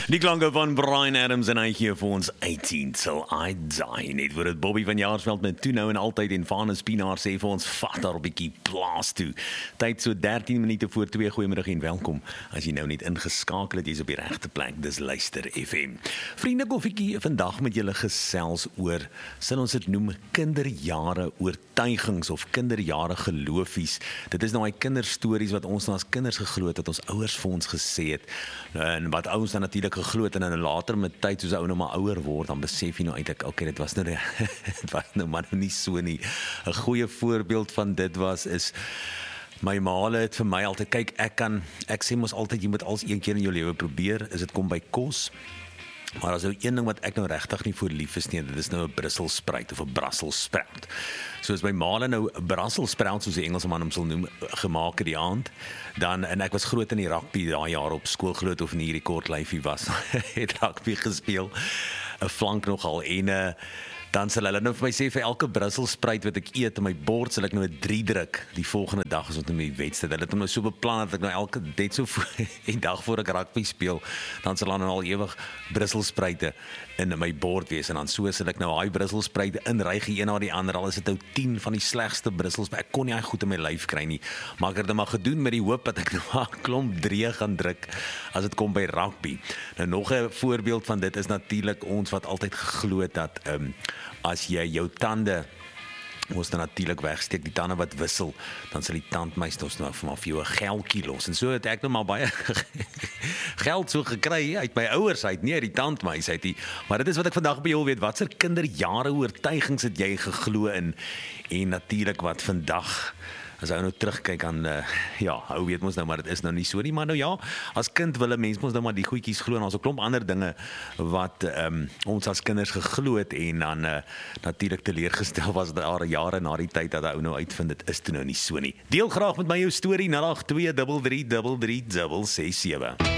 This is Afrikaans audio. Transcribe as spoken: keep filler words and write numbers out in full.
Die klanke van Bryan Adams en hy gee vir ons eighteen till I die. Net voor het Bobby van Jaarsveld met toe nou en altyd en Vanus Pinaar sê vir ons vat daar 'n bietjie plaas toe. Tyd so dertien minute voor twee. Goeiemiddag en welkom. As jy nou net ingeskakel het, jy's op die regte plek. Dis Luister F M. Vriende, koffietjie vandag met julle gesels oor, sal ons dit noem, kinderjare oortuigings of kinderjare geloofies. Dit is nou hy kinderstories wat ons nou as kinders geglo het, dat ons ouers vir ons gesê het. En wat ouens dan natuurlik geglo het, en dan later met tyd soos ou nou maar ouer word, dan besef jy nou eintlik, okay, dit was nou dit was nou maar nou nie so nie. 'n Goeie voorbeeld van dit was is my maale het vir my altyd, kyk, ek kan ek sê mos altyd jy moet als een keer in jou lewe probeer, is dit kom by kos. Maar as nou een ding wat ek nou regtig nie voor lief is nie, dit is nou 'n Brussels spruit of 'n Brussels sprout. So as my maale nou 'n Brussels sprout, soos die Engelsman hom sal noem, gemaak het die aand, dan, en ek was groot in die rugby daai jaar op skool, groot of nie hierdie kort lyfie was, het rugby gespeel, 'n flank nogal, en uh, dan sal hulle nou vir my sê, vir elke Brussels spruit wat ek eet in my bord, sal ek nou 'n drie druk die volgende dag as ons nou die wedstryd. Hulle het hom nou so beplan dat ek nou elke net so die dag voor ek rugby speel, dan sal dan al ewig Brussels spruite in my bord wees, en dan so sal ek nou daai Brussels spruite inryg een na die ander, al is dit nou tien van die slegste Brussels, ek kon nie hy goed in my lyf kry nie, maar ek het dit maar gedoen met die hoop dat ek nou maar 'n klomp drie gaan druk as dit kom by rugby. Nou nog 'n voorbeeld van dit is natuurlik ons wat altyd geglo het dat um, as jy jou tande ons dan natuurlik wegsteek, die tande wat wissel, dan sal die tandmeester ons nou vir jou 'n geldjie los. En so het ek nou maar baie geld so gekry uit my ouers uit, nie uit die tandmeester uit nie. Maar dit is wat ek vandag by jou wil weet, wat se kinderjare oortuigings het jy geglo in, en natuurlik wat vandag, as ou nou terugkyk aan, uh, ja, ou weet ons nou, maar dit is nou nie so nie, maar nou ja, as kind wil 'n mens mos nou maar die goedjies glo, en ons 'n klomp ander dinge wat um, ons as kinders geglo het, en dan uh, natuurlik teleurgestel was daar jare na die tyd, dat ou nou uitvind, dit is toe nou nie so nie. Deel graag met my jou storie, nul agt twee drie drie drie drie ses ses sewe.